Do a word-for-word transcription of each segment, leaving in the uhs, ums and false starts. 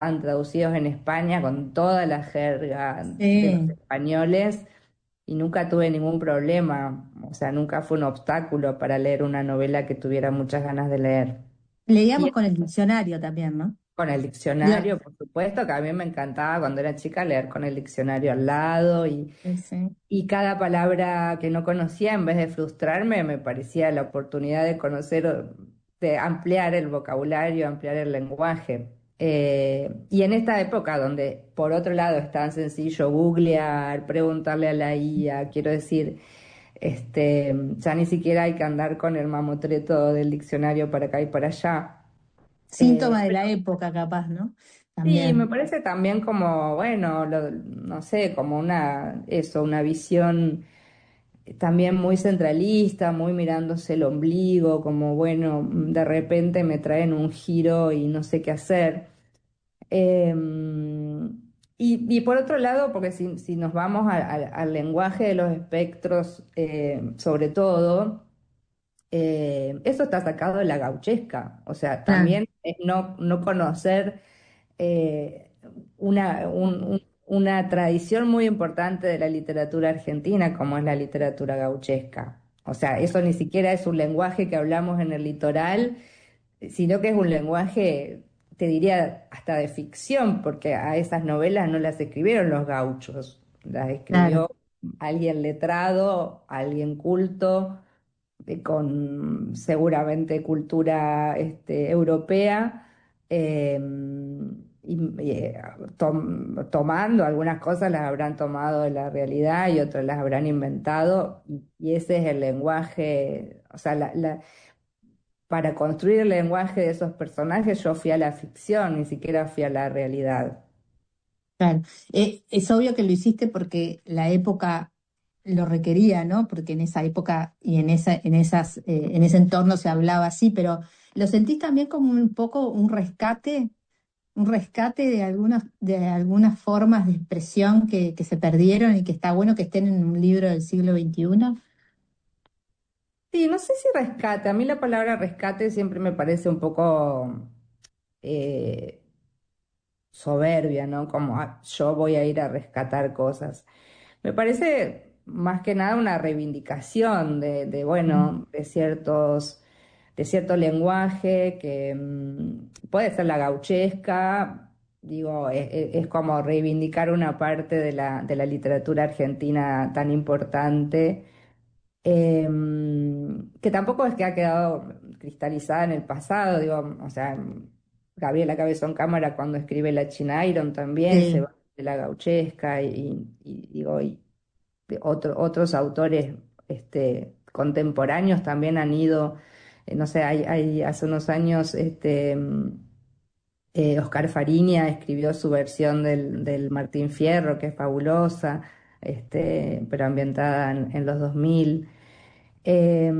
estaban traducidos en España con toda la jerga de los Sí. españoles y nunca tuve ningún problema, o sea, nunca fue un obstáculo para leer una novela que tuviera muchas ganas de leer. Leíamos Y con el diccionario también, ¿no? con el Lo- diccionario, por supuesto, que a mí me encantaba cuando era chica leer con el diccionario al lado y, sí. y cada palabra que no conocía, en vez de frustrarme, me parecía la oportunidad de conocer, de ampliar el vocabulario, ampliar el lenguaje. Eh, y en esta época donde, por otro lado, es tan sencillo googlear, preguntarle a la I A, quiero decir, este, ya ni siquiera hay que andar con el mamotreto del diccionario para acá y para allá. Eh, Síntoma de la época, capaz, ¿no? Sí, me También. parece también como, bueno, lo- no sé, como una, eso, una visión también muy centralista, muy mirándose el ombligo, como, bueno, de repente me traen un giro y no sé qué hacer. Eh, y, y por otro lado, porque si, si nos vamos a- a- al lenguaje de los espectros, eh, sobre todo, eh, eso está sacado de la gauchesca, o sea, Claro, también es no, no conocer eh, una, un- un- una tradición muy importante de la literatura argentina, como es la literatura gauchesca. O sea, eso ni siquiera es un lenguaje que hablamos en el litoral, sino que es un lenguaje, te diría, hasta de ficción, porque a esas novelas no las escribieron los gauchos, las claro. escribió alguien letrado, alguien culto, eh, con seguramente cultura este, europea, eh, y, y, eh, tom- tomando algunas cosas las habrán tomado de la realidad y otras las habrán inventado, y, y ese es el lenguaje, o sea, la, la- para construir el lenguaje de esos personajes yo fui a la ficción, ni siquiera fui a la realidad. Claro, Eh, es obvio que lo hiciste porque la época lo requería, ¿no? Porque en esa época y en esa, en esas, eh, en ese entorno se hablaba así, pero ¿lo sentís también como un poco un rescate, un rescate de algunas, de algunas formas de expresión que, que se perdieron y que está bueno que estén en un libro del siglo veintiuno? Sí, no sé si rescate, a mí la palabra rescate siempre me parece un poco eh, soberbia, ¿no? Como "Ah, yo voy a ir a rescatar cosas". Me parece más que nada una reivindicación de, de, Mm. bueno, de ciertos, de cierto lenguaje que mm, puede ser la gauchesca, digo, es, es- es como reivindicar una parte de la, de la literatura argentina tan importante, eh, que tampoco es que ha quedado cristalizada en el pasado, digo, o sea, Gabriela Cabezón Cámara cuando escribe La China Iron también se Sí, va de la gauchesca y, y- digo, y de otro- otros autores este, contemporáneos también han ido, eh, no sé, hay, hay- hace unos años este, mm, eh, Oscar Fariña escribió su versión del, del Martín Fierro, que es fabulosa, este, pero ambientada en, en los dos mil. Eh,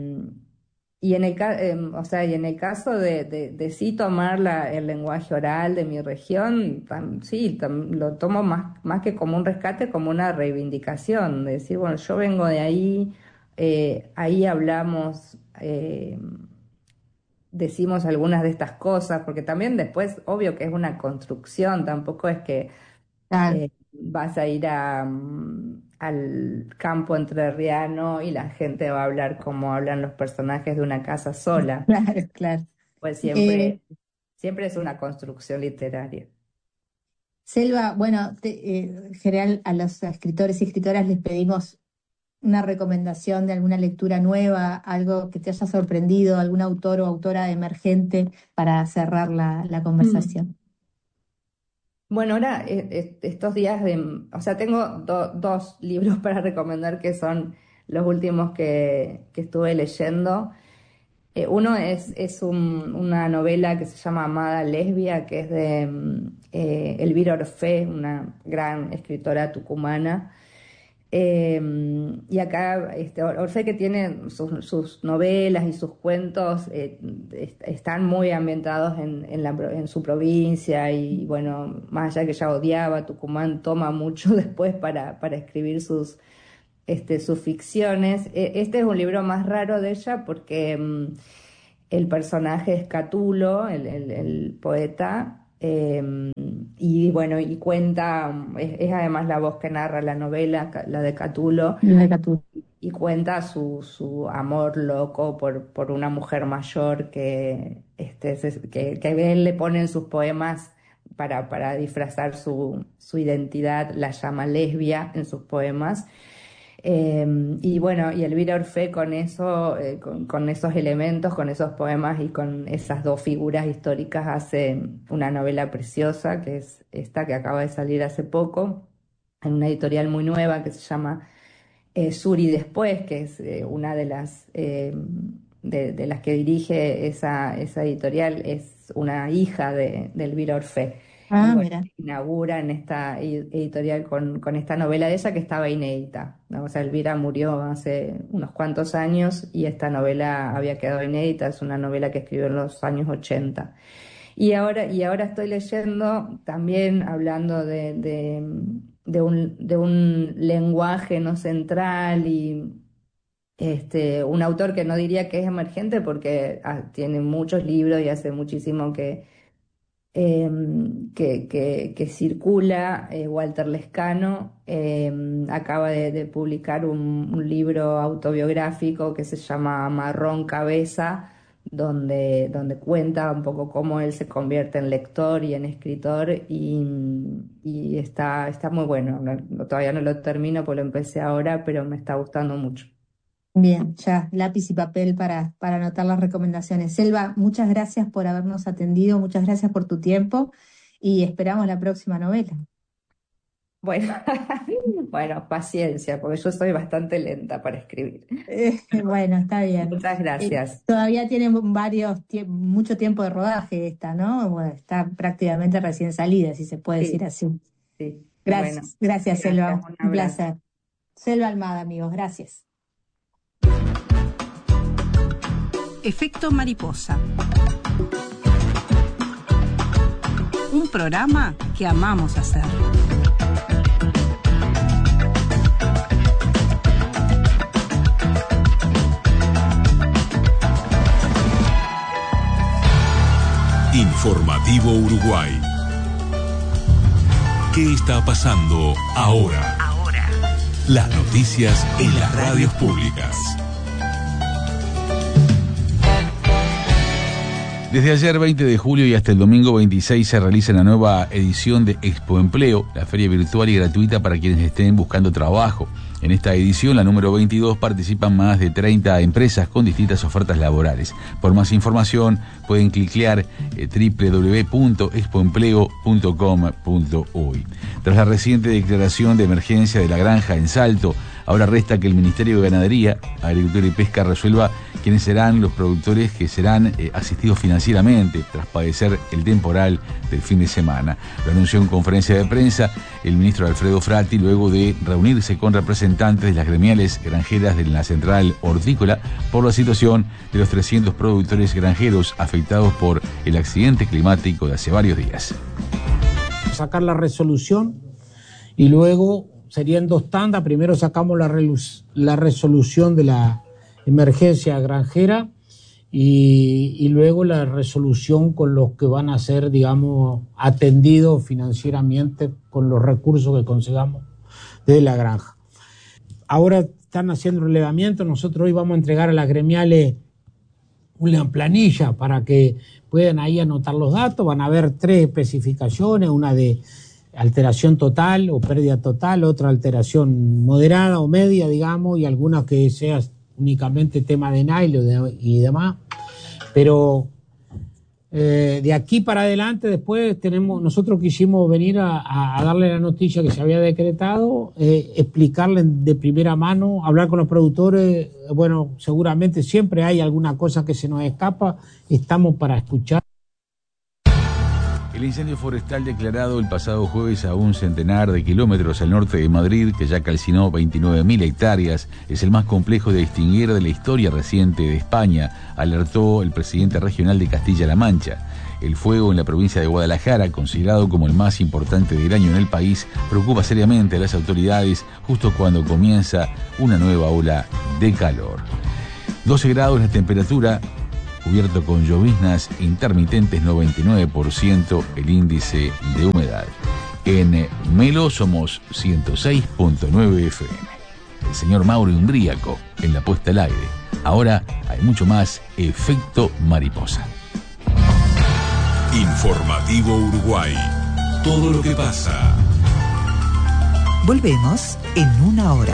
y en el, ca- em, o sea, y en el caso de, de, de sí tomar la- el lenguaje oral de mi región, tam- sí, tam- lo tomo más, más que como un rescate, como una reivindicación, de decir, bueno, yo vengo de ahí, eh, ahí hablamos, eh, decimos algunas de estas cosas, porque también después, obvio que es una construcción, tampoco es que claro, eh, vas a ir a, mm, al campo entrerriano y la gente va a hablar como hablan los personajes de una casa sola, claro, claro. pues Eh, siempre, siempre es una construcción literaria. Selva, bueno, te- eh, en general a los escritores y escritoras les pedimos una recomendación de alguna lectura nueva, algo que te haya sorprendido, algún autor o autora emergente para cerrar la, la Mm. conversación. Bueno, ahora eh, eh, estos días de, o sea, tengo do- dos libros para recomendar que son los últimos que, que estuve leyendo. Eh, uno es, es un- una novela que se llama Amada Lesbia, que es de mm, eh, Elvira Orfé, una gran escritora tucumana. Eh, y acá este, Or- Orfé, que tiene sus, sus novelas y sus cuentos, eh, est- están muy ambientados en, en la pro- en su provincia y bueno, más allá que ella odiaba Tucumán, toma mucho después para, para escribir sus, este, sus ficciones. Eh, Este es un libro más raro de ella porque mm, el personaje es Catulo, el, el- el poeta. Eh, y bueno, y cuenta, es, es además la voz que narra la novela, ca- la de Catulo, Lo de Catu. y cuenta su, su amor loco por, por una mujer mayor que, este, se- que, que él le pone en sus poemas para, para disfrazar su, su identidad, la llama lesbia en sus poemas. Eh, y bueno, y Elvira Orfé con eso, eh, con, con esos elementos, con esos poemas y con esas dos figuras históricas hace una novela preciosa, que es esta que acaba de salir hace poco, en una editorial muy nueva que se llama eh, Suri Después, que es eh, una de las, eh, de, de las que dirige esa, esa editorial, es una hija de, de Elvira Orfé. Y Ah, bueno, mira, inaugura en esta ed- editorial con, con esta novela de ella que estaba inédita, ¿no? O sea, Elvira murió hace unos cuantos años y esta novela había quedado inédita, es una novela que escribió en los años ochenta. Y ahora, y ahora estoy leyendo también hablando de, de, de un, de un lenguaje no central y este, un autor que no diría que es emergente porque ah, tiene muchos libros y hace muchísimo que, eh, que, que, que circula, eh, Walter Lescano, eh, acaba de, de publicar un, un libro autobiográfico que se llama Marrón Cabeza, donde, donde cuenta un poco cómo él se convierte en lector y en escritor y, y está, está muy bueno. No- no- todavía no lo termino porque lo empecé ahora, pero me está gustando mucho. bien, ya, lápiz y papel para, para anotar las recomendaciones. Selva, muchas gracias por habernos atendido, muchas gracias por tu tiempo y esperamos la próxima novela. Bueno, bueno, paciencia, porque yo soy bastante lenta para escribir. Eh, bueno, está bien. Muchas Eh, gracias. todavía tiene varios, tie- mucho tiempo de rodaje esta, ¿no? Bueno, está prácticamente recién salida, si se puede decir Sí, así. sí. Bueno, Gracias, gracias, gracias, Selva. un Un abrazo. placer. Selva Almada, amigos, gracias. Efecto mariposa. Un programa que amamos hacer. Informativo Uruguay. ¿Qué está pasando ahora? Ahora. Las noticias en las radios públicas. Desde ayer veinte de julio y hasta el domingo veintiséis se realiza la nueva edición de Expo Empleo, la feria virtual y gratuita para quienes estén buscando trabajo. En esta edición, la número veintidós, participan más de treinta empresas con distintas ofertas laborales. Por más información pueden cliquear eh, doble u doble u doble u punto expoempleo punto com punto uy. Tras la reciente declaración de emergencia de la granja en Salto, ahora resta que el Ministerio de Ganadería, Agricultura y Pesca resuelva quiénes serán los productores que serán eh, asistidos financieramente tras padecer el temporal del fin de semana. Lo anunció en conferencia de prensa el ministro Alfredo Fratti luego de reunirse con representantes de las gremiales granjeras de la central hortícola por la situación de los trescientos productores granjeros afectados por el accidente climático de hace varios días. Sacar la resolución y luego serían dos tandas. Primero sacamos la, relu- la resolución de la emergencia granjera y, y luego la resolución con los que van a ser, digamos, atendidos financieramente con los recursos que consigamos de la granja. Ahora están haciendo relevamiento. Nosotros hoy vamos a entregar a las gremiales una planilla para que puedan ahí anotar los datos. Van a haber tres especificaciones, una de alteración total o pérdida total, otra alteración moderada o media, digamos, y algunas que sea únicamente tema de nylon y demás. Pero eh, de aquí para adelante después tenemos, nosotros quisimos venir a, a darle la noticia que se había decretado, eh, explicarle de primera mano, hablar con los productores. Bueno, seguramente siempre hay alguna cosa que se nos escapa, estamos para escuchar. El incendio forestal declarado el pasado jueves a un centenar de kilómetros al norte de Madrid, que ya calcinó veintinueve mil hectáreas, es el más complejo de extinguir de la historia reciente de España, alertó el presidente regional de Castilla-La Mancha. El fuego en la provincia de Guadalajara, considerado como el más importante del año en el país, preocupa seriamente a las autoridades justo cuando comienza una nueva ola de calor. doce grados la temperatura, cubierto con lloviznas intermitentes, noventa y nueve por ciento el índice de humedad. En Melo somos ciento seis punto nueve F M. El señor Mauro Umbríaco en la puesta al aire. Ahora hay mucho más Efecto Mariposa. Informativo Uruguay. Todo lo que pasa. Volvemos en una hora.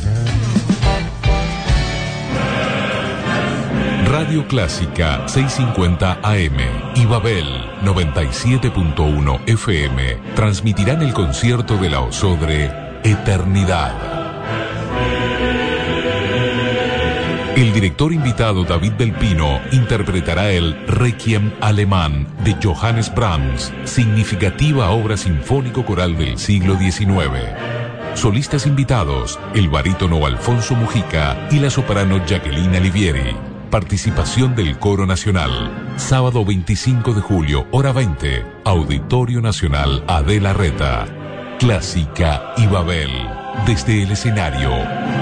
Radio Clásica seiscientos cincuenta A M y Babel noventa y siete punto uno F M transmitirán el concierto de la Osodre Eternidad. El director invitado David del Pino interpretará el Requiem alemán de Johannes Brahms, significativa obra sinfónico-coral del siglo diecinueve. Solistas invitados, el barítono Alfonso Mujica y la soprano Jacqueline Alivieri. Participación del Coro Nacional. Sábado veinticinco de julio, hora veinte. Auditorio Nacional Adela Reta. Clásica y Babel. Desde el escenario.